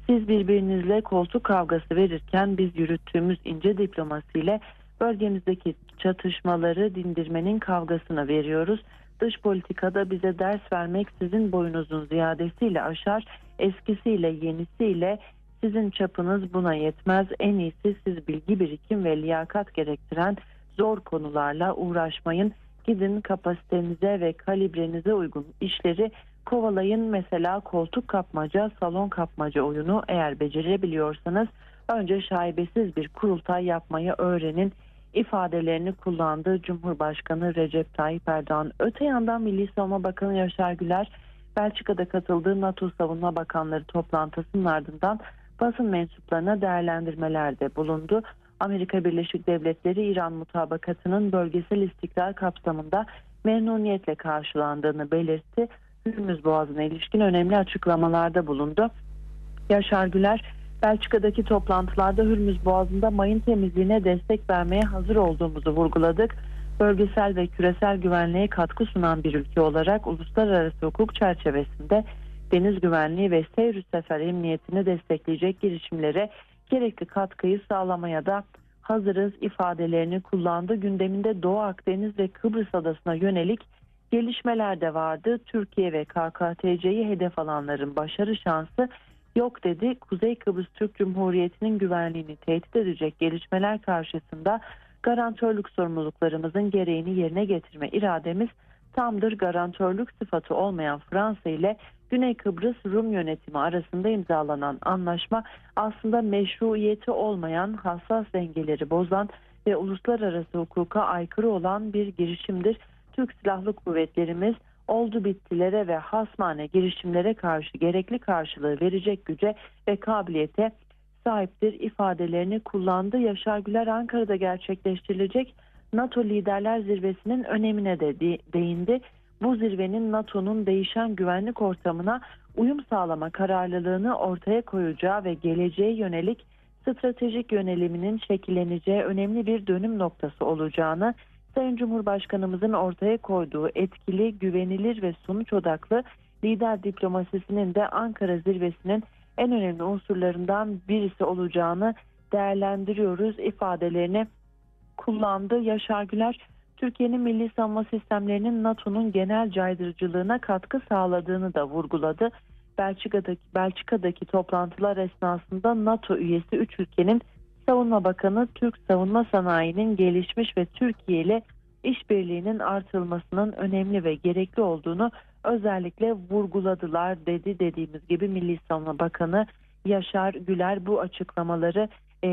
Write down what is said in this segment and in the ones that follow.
Siz birbirinizle koltuk kavgası verirken biz yürüttüğümüz ince diplomasiyle bölgemizdeki çatışmaları dindirmenin kavgasını veriyoruz. Dış politikada bize ders vermek sizin boyunuzun ziyadesiyle aşar, eskisiyle yenisiyle sizin çapınız buna yetmez. En iyisi siz bilgi birikim ve liyakat gerektiren zor konularla uğraşmayın. Gidin kapasitenize ve kalibrenize uygun işleri kovalayın. Mesela koltuk kapmaca, salon kapmaca oyunu eğer becerebiliyorsanız önce şaibesiz bir kurultay yapmayı öğrenin ifadelerini kullandı Cumhurbaşkanı Recep Tayyip Erdoğan. Öte yandan Milli Savunma Bakanı Yaşar Güler, Belçika'da katıldığı NATO Savunma Bakanları toplantısının ardından basın mensuplarına değerlendirmelerde bulundu. Amerika Birleşik Devletleri İran mutabakatının bölgesel istikrar kapsamında memnuniyetle karşılandığını belirtti. Hürmüz Boğazı'na ilişkin önemli açıklamalarda bulundu. Yaşar Güler, Belçika'daki toplantılarda Hürmüz Boğazı'nda mayın temizliğine destek vermeye hazır olduğumuzu vurguladık. Bölgesel ve küresel güvenliğe katkı sunan bir ülke olarak uluslararası hukuk çerçevesinde deniz güvenliği ve seyir sefer emniyetini destekleyecek girişimlere gerekli katkıyı sağlamaya da hazırız ifadelerini kullandı. Gündeminde Doğu Akdeniz ve Kıbrıs Adası'na yönelik gelişmeler de vardı. Türkiye ve KKTC'yi hedef alanların başarı şansı yok dedi. Kuzey Kıbrıs Türk Cumhuriyeti'nin güvenliğini tehdit edecek gelişmeler karşısında garantörlük sorumluluklarımızın gereğini yerine getirme irademiz tamdır. Garantörlük sıfatı olmayan Fransa ile Güney Kıbrıs Rum yönetimi arasında imzalanan anlaşma aslında meşruiyeti olmayan, hassas dengeleri bozan ve uluslararası hukuka aykırı olan bir girişimdir. Türk Silahlı Kuvvetlerimiz oldu bittilere ve hasmane girişimlere karşı gerekli karşılığı verecek güce ve kabiliyete sahiptir ifadelerini kullandı. Yaşar Güler, Ankara'da gerçekleştirilecek NATO Liderler Zirvesi'nin önemine de değindi. Bu zirvenin NATO'nun değişen güvenlik ortamına uyum sağlama kararlılığını ortaya koyacağı ve geleceğe yönelik stratejik yöneliminin şekilleneceği önemli bir dönüm noktası olacağını, Sayın Cumhurbaşkanımızın ortaya koyduğu etkili, güvenilir ve sonuç odaklı lider diplomasisinin de Ankara zirvesinin en önemli unsurlarından birisi olacağını değerlendiriyoruz ifadelerini kullandı. Yaşar Güler, Türkiye'nin milli savunma sistemlerinin NATO'nun genel caydırıcılığına katkı sağladığını da vurguladı. Belçika'daki toplantılar esnasında NATO üyesi 3 ülkenin Savunma Bakanı Türk savunma sanayinin gelişmiş ve Türkiye ile işbirliğinin artırılmasının önemli ve gerekli olduğunu özellikle vurguladılar dedi. Dediğimiz gibi Milli Savunma Bakanı Yaşar Güler bu açıklamaları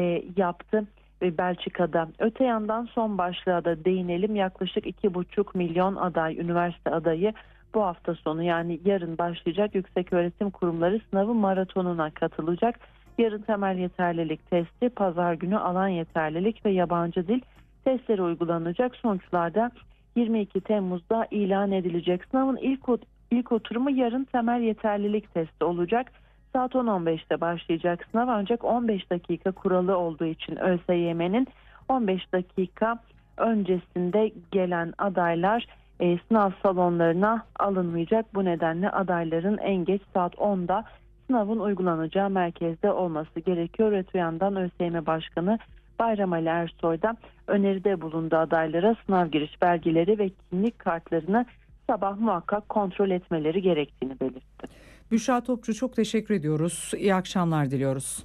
yaptı Belçika'da. Öte yandan son başlığa da değinelim. Yaklaşık 2,5 milyon aday, üniversite adayı bu hafta sonu yani yarın başlayacak yükseköğretim kurumları sınavı maratonuna katılacak. Yarın temel yeterlilik testi, pazar günü alan yeterlilik ve yabancı dil testleri uygulanacak. Sonuçlarda 22 Temmuz'da ilan edilecek. Sınavın ilk oturumu yarın temel yeterlilik testi olacak. Saat 10.15'te başlayacak sınav, ancak 15 dakika kuralı olduğu için ÖSYM'nin 15 dakika öncesinde gelen adaylar sınav salonlarına alınmayacak. Bu nedenle adayların en geç saat 10'da sınavın uygulanacağı merkezde olması gerekiyor. Öte yandan ÖSYM Başkanı Bayram Ali Ersoy da öneride bulundu adaylara sınav giriş belgeleri ve kimlik kartlarını sabah muhakkak kontrol etmeleri gerektiğini belirtti. Büşra Topçu, çok teşekkür ediyoruz. İyi akşamlar diliyoruz.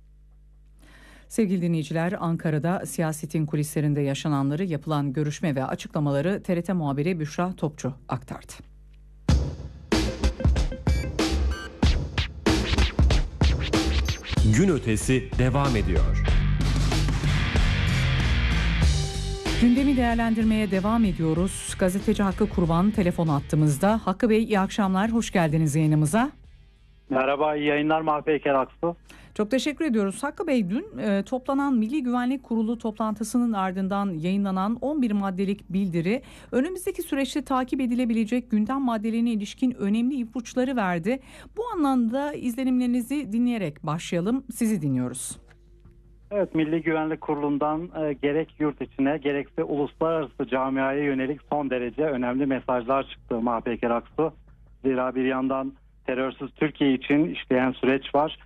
Sevgili dinleyiciler, Ankara'da siyasetin kulislerinde yaşananları, yapılan görüşme ve açıklamaları TRT muhabiri Büşra Topçu aktardı. Gün ötesi devam ediyor. Gündemi değerlendirmeye devam ediyoruz. Gazeteci Hakkı Kurban telefon attığımızda. Hakkı Bey, iyi akşamlar, hoş geldiniz yayınımıza. Merhaba, iyi yayınlar Mahpeyker Aksu. Çok teşekkür ediyoruz. Hakkı Bey, dün toplanan Milli Güvenlik Kurulu toplantısının ardından yayınlanan 11 maddelik bildiri önümüzdeki süreçte takip edilebilecek gündem maddelerine ilişkin önemli ipuçları verdi. Bu anlamda izlenimlerinizi dinleyerek başlayalım. Sizi dinliyoruz. Evet, Milli Güvenlik Kurulu'ndan gerek yurt içine gerekse uluslararası camiaya yönelik son derece önemli mesajlar çıktı Mahpeyker Aksu. Zira bir yandan terörsüz Türkiye için işleyen süreç var.